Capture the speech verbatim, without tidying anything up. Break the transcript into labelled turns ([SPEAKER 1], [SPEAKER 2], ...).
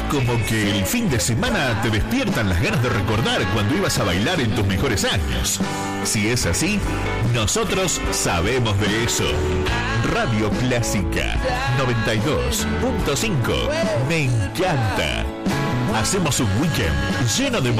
[SPEAKER 1] como que el fin de semana te despiertan las ganas de recordar cuando ibas a bailar en tus mejores años. Si es así, nosotros sabemos de eso. Radio Clásica noventa y dos punto cinco. Me encanta. Hacemos un weekend lleno de